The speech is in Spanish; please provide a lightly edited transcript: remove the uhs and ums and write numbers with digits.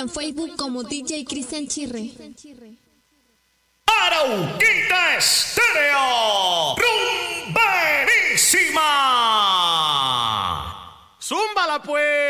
en Facebook como DJ Cristian Chirre. Arauquita Estéreo, rumberísima. Zúmbala pues.